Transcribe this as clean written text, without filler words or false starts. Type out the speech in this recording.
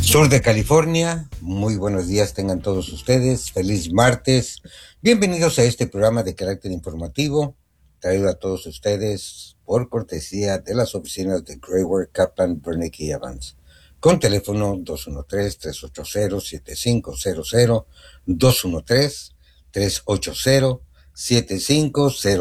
Sur de California, muy buenos días tengan todos ustedes, feliz martes, bienvenidos a este programa de carácter informativo, traído a todos ustedes por cortesía de las oficinas de Grayware, Kaplan, Wernicke y Evans, con teléfono 213-380-7500, 213-380-7500.